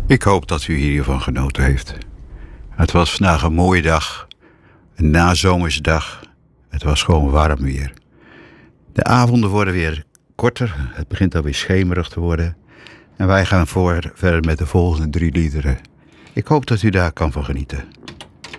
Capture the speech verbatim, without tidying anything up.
Ik hoop dat u hiervan genoten heeft. Het was vandaag een mooie dag, een nazomerse dag. Het was gewoon warm weer. De avonden worden weer korter, het begint alweer schemerig te worden. En wij gaan voor, verder met de volgende drie liederen. Ik hoop dat u daar kan van genieten.